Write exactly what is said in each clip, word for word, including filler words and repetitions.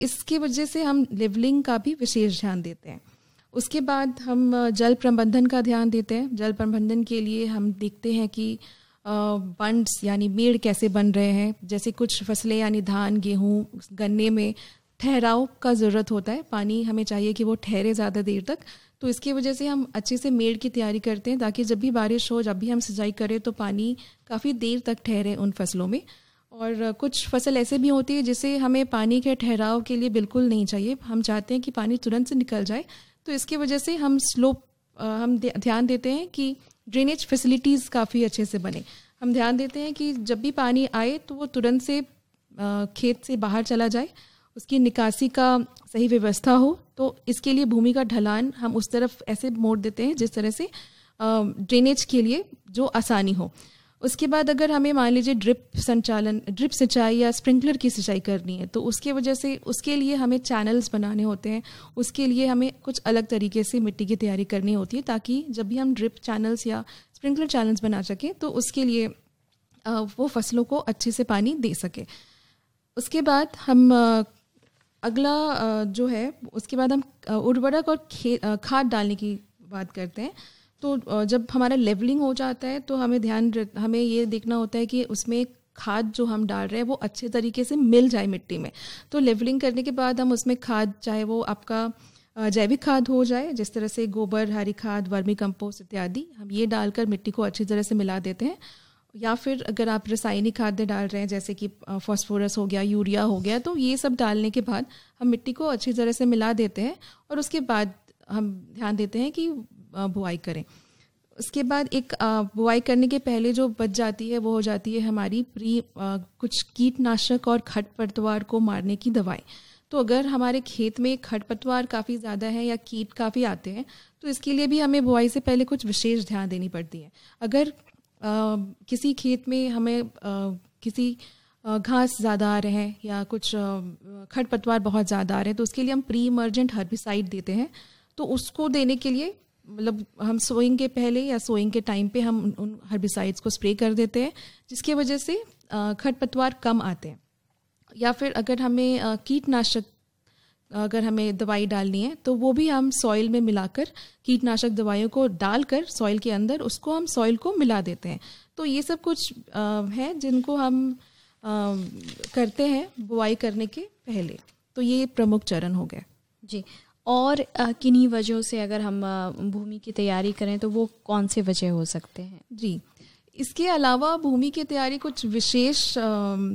इसकी वजह से हम लेवलिंग का भी विशेष ध्यान देते हैं। उसके बाद हम जल प्रबंधन का ध्यान देते हैं। जल प्रबंधन के लिए हम देखते हैं कि बंड्स यानी मेड़ कैसे बन रहे हैं। जैसे कुछ फसलें यानी धान, गेहूँ, गन्ने में ठहराव का ज़रूरत होता है, पानी हमें चाहिए कि वो ठहरे ज़्यादा देर तक। तो इसकी वजह से हम अच्छे से मेड़ की तैयारी करते हैं ताकि जब भी बारिश हो, जब भी हम सिंचाई करें तो पानी काफ़ी देर तक ठहरे उन फसलों में। और कुछ फसल ऐसे भी होती है जिसे हमें पानी के ठहराव के लिए बिल्कुल नहीं चाहिए, हम चाहते हैं कि पानी तुरंत से निकल जाए। तो इसकी वजह से हम स्लोप हम ध्यान देते हैं कि ड्रेनेज फैसिलिटीज़ काफ़ी अच्छे से बने। हम ध्यान देते हैं कि जब भी पानी आए तो वो तुरंत से खेत से बाहर चला जाए, उसकी निकासी का सही व्यवस्था हो। तो इसके लिए भूमि का ढलान हम उस तरफ ऐसे मोड़ देते हैं जिस तरह से ड्रेनेज के लिए जो आसानी हो। उसके बाद अगर हमें मान लीजिए ड्रिप संचालन, ड्रिप सिंचाई या स्प्रिंकलर की सिंचाई करनी है तो उसके वजह से उसके लिए हमें चैनल्स बनाने होते हैं। उसके लिए हमें कुछ अलग तरीके से मिट्टी की तैयारी करनी होती है ताकि जब भी हम ड्रिप चैनल्स या स्प्रिंकलर चैनल्स बना सकें तो उसके लिए वो फसलों को अच्छे से पानी दे सके। उसके बाद हम अगला जो है उसके बाद हम उर्वरक और खाद डालने की बात करते हैं। तो जब हमारा लेवलिंग हो जाता है तो हमें ध्यान हमें ये देखना होता है कि उसमें खाद जो हम डाल रहे हैं वो अच्छे तरीके से मिल जाए मिट्टी में। तो लेवलिंग करने के बाद हम उसमें खाद, चाहे वो आपका जैविक खाद हो जाए जिस तरह से गोबर, हरी खाद, वर्मी कंपोस्ट इत्यादि, हम ये डालकर मिट्टी को अच्छी तरह से मिला देते हैं। या फिर अगर आप रासायनिक खाद्य डाल रहे हैं जैसे कि फास्फोरस हो गया, यूरिया हो गया, तो ये सब डालने के बाद हम मिट्टी को अच्छी तरह से मिला देते हैं और उसके बाद हम ध्यान देते हैं कि बुआई करें। उसके बाद एक बुआई करने के पहले जो बच जाती है वो हो जाती है हमारी प्री कुछ कीटनाशक और खरपतवार को मारने की दवाई। तो अगर हमारे खेत में खरपतवार काफ़ी ज़्यादा है या कीट काफ़ी आते हैं तो इसके लिए भी हमें बुआई से पहले कुछ विशेष ध्यान देनी पड़ती है। अगर आ, किसी खेत में हमें आ, किसी घास ज़्यादा आ रहे हैं या कुछ खरपतवार बहुत ज़्यादा आ रहे हैं तो उसके लिए हम प्री इमर्जेंट हर्बिसाइड देते हैं। तो उसको देने के लिए मतलब हम सोइंग के पहले या सोइंग के टाइम पे हम उन हर्बिसाइड्स को स्प्रे कर देते हैं जिसकी वजह से खरपतवार कम आते हैं। या फिर अगर हमें कीटनाशक अगर हमें दवाई डालनी है तो वो भी हम सॉइल में मिलाकर कीटनाशक दवाइयों को डालकर सॉइल के अंदर उसको हम सॉइल को मिला देते हैं। तो ये सब कुछ है जिनको हम आ, करते हैं बुआई करने के पहले। तो ये प्रमुख चरण हो गए जी। और किन्हीं वजहों से अगर हम भूमि की तैयारी करें तो वो कौन से वजह हो सकते हैं? जी, इसके अलावा भूमि की तैयारी कुछ विशेष आ,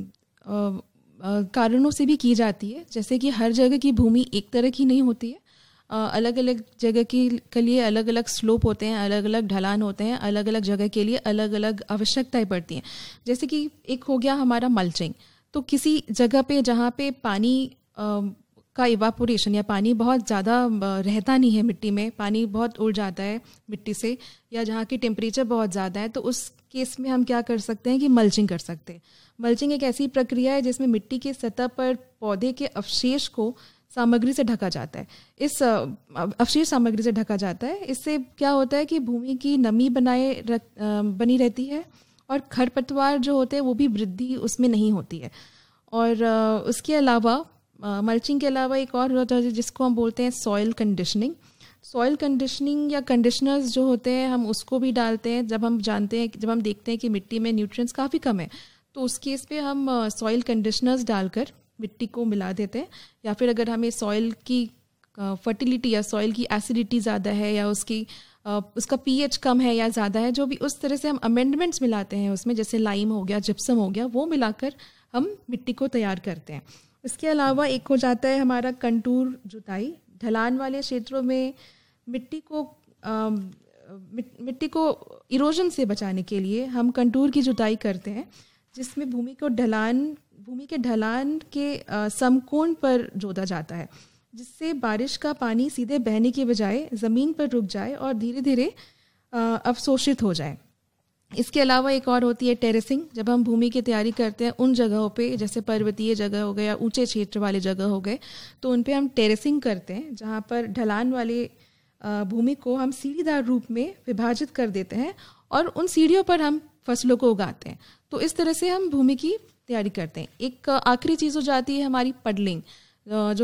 आ, कारणों से भी की जाती है। जैसे कि हर जगह की भूमि एक तरह की नहीं होती है, अलग अलग जगह की के लिए अलग अलग स्लोप होते हैं, अलग अलग ढलान होते हैं, अलग अलग जगह के लिए अलग अलग आवश्यकताएं पड़ती हैं। जैसे कि एक हो गया हमारा मल्चिंग। तो किसी जगह पे जहाँ पे पानी आ, का इवापोरेशन या पानी बहुत ज़्यादा रहता नहीं है, मिट्टी में पानी बहुत उड़ जाता है मिट्टी से, या जहाँ की टेम्परेचर बहुत ज़्यादा है, तो उस केस में हम क्या कर सकते हैं कि मल्चिंग कर सकते हैं। मल्चिंग एक ऐसी प्रक्रिया है जिसमें मिट्टी की सतह पर पौधे के अवशेष को सामग्री से ढका जाता है। इस अवशेष सामग्री से ढका जाता है। इससे क्या होता है कि भूमि की नमी बनाए रख बनी रहती है और खरपतवार जो होते हैं वो भी वृद्धि उसमें नहीं होती है। और उसके अलावा मल्चिंग के अलावा एक और होता है जिसको हम बोलते हैं सॉइल कंडीशनिंग। सॉइल कंडीशनिंग या कंडीशनर्स जो होते हैं हम उसको भी डालते हैं जब हम जानते हैं जब हम देखते हैं कि मिट्टी में न्यूट्रिएंट्स काफ़ी कम है, तो उस केस पे हम सॉइल कंडीशनर्स डालकर मिट्टी को मिला देते हैं। या फिर अगर हमें सॉइल की फर्टिलिटी या सॉइल की एसिडिटी ज़्यादा है या उसकी उसका पीएच कम है या ज़्यादा है, जो भी उस तरह से हम अमेंडमेंट्स मिलाते हैं उसमें, जैसे लाइम हो गया, जिप्सम हो गया, वो मिलाकर हम मिट्टी को तैयार करते हैं। इसके अलावा एक हो जाता है हमारा कंटूर जुताई। ढलान वाले क्षेत्रों में मिट्टी को आ, मिट्टी को इरोजन से बचाने के लिए हम कंटूर की जुताई करते हैं, जिसमें भूमि को ढलान भूमि के ढलान के समकोण पर जोता जाता है, जिससे बारिश का पानी सीधे बहने के बजाय ज़मीन पर रुक जाए और धीरे धीरे अवशोषित हो जाए। इसके अलावा एक और होती है टेरेसिंग। जब हम भूमि की तैयारी करते हैं उन जगहों पे, जैसे पर्वतीय जगह हो गए या ऊंचे क्षेत्र वाले जगह हो गए, तो उन पे हम टेरेसिंग करते हैं, जहाँ पर ढलान वाले भूमि को हम सीढ़ीदार रूप में विभाजित कर देते हैं और उन सीढ़ियों पर हम फसलों को उगाते हैं। तो इस तरह से हम भूमि की तैयारी करते हैं। एक आखिरी चीज़ हो जाती है हमारी पडलिंग। जो